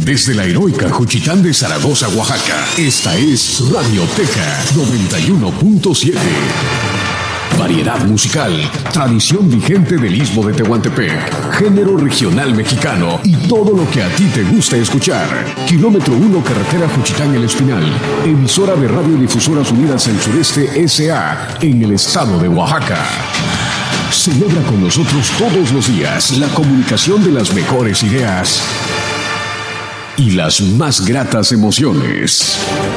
Desde la heroica Juchitán de Zaragoza, Oaxaca, esta es Radioteca 91.7. Variedad musical, tradición vigente del Istmo de Tehuantepec, género regional mexicano y todo lo que a ti te gusta escuchar. Kilómetro 1, carretera Juchitán El Espinal, emisora de Radiodifusoras Unidas del Sureste S.A. en el estado de Oaxaca. Celebra con nosotros todos los días la comunicación de las mejores ideas y las más gratas emociones.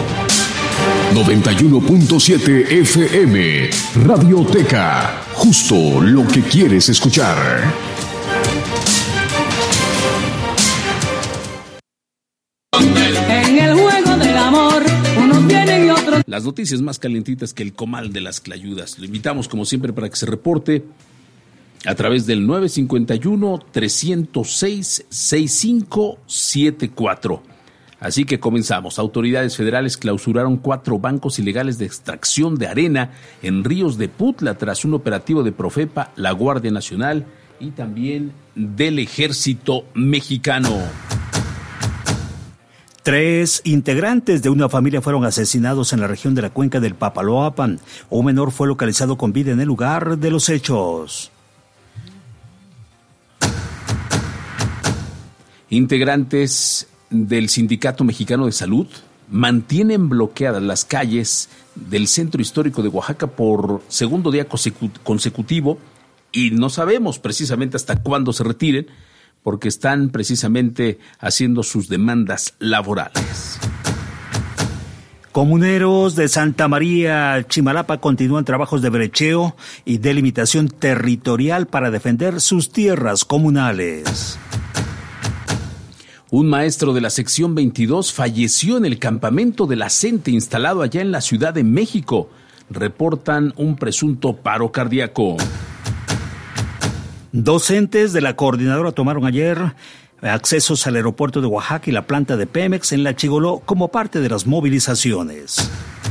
91.7 FM, Radioteca, justo lo que quieres escuchar. En el juego del amor, unos vienen y otros. Las noticias más calentitas que el comal de las clayudas. Lo invitamos como siempre para que se reporte a través del 951-306-6574. Así que comenzamos. Autoridades federales clausuraron 4 bancos ilegales de extracción de arena en ríos de Putla tras un operativo de Profepa, la Guardia Nacional y también del Ejército Mexicano. 3 integrantes de una familia fueron asesinados en la región de la cuenca del Papaloapan. Un menor fue localizado con vida en el lugar de los hechos. Integrantes del Sindicato Mexicano de Salud mantienen bloqueadas las calles del centro histórico de Oaxaca por segundo día consecutivo y no sabemos precisamente hasta cuándo se retiren porque están precisamente haciendo sus demandas laborales. Comuneros de Santa María, Chimalapa continúan trabajos de brecheo y delimitación territorial para defender sus tierras comunales. Un maestro de la sección 22 falleció en el campamento de la CENTE instalado allá en la Ciudad de México. Reportan un presunto paro cardíaco. Docentes de la coordinadora tomaron ayer accesos al aeropuerto de Oaxaca y la planta de Pemex en La Chigoló como parte de las movilizaciones.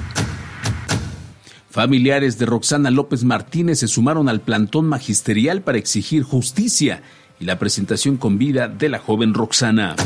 Familiares de Roxana López Martínez se sumaron al plantón magisterial para exigir justicia y la presentación con vida de la joven Roxana.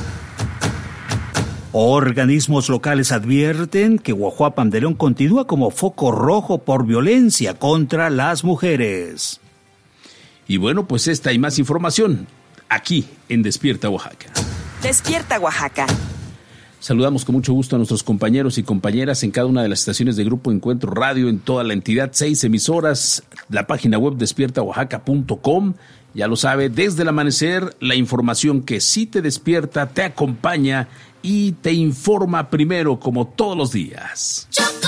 Organismos locales advierten que Guajuapan de León continúa como foco rojo por violencia contra las mujeres. Y bueno, pues esta y más información aquí en Despierta Oaxaca. Despierta Oaxaca. Saludamos con mucho gusto a nuestros compañeros y compañeras en cada una de las estaciones de Grupo Encuentro Radio en toda la entidad, 6 emisoras, la página web despiertaoaxaca.com. Ya lo sabe, desde el amanecer, la información que sí te despierta, te acompaña y te informa primero como todos los días. Choco